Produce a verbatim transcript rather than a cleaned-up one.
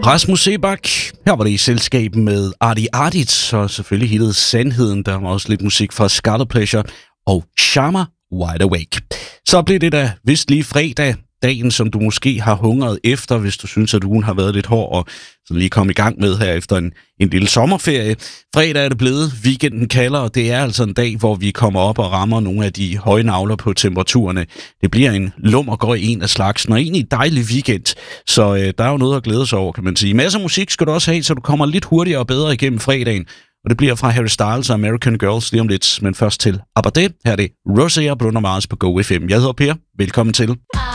Rasmus Seebach, her var det i selskab med Artie Artits, og selvfølgelig hittet Sandheden. Der var også lidt musik fra Scarlet Pleasure og Sharma Wide Awake. Så blev det da vist lige fredag, dagen som du måske har hungret efter, hvis du synes, at ugen har været lidt hård og så lige komme i gang med her efter en, en lille sommerferie. Fredag er det blevet, weekenden kalder, og det er altså en dag, hvor vi kommer op og rammer nogle af de høje navler på temperaturerne. Det bliver en lummergøj en af slagsen, og egentlig en dejlig weekend, så øh, der er jo noget at glæde sig over, kan man sige. Masser af musik skal du også have, så du kommer lidt hurtigere og bedre igennem fredagen. Og det bliver fra Harry Styles og American Girls lige om lidt, men først til Abade. Her er det Rosé og Bruno Mars på Go F M. Jeg hedder Per. Velkommen til.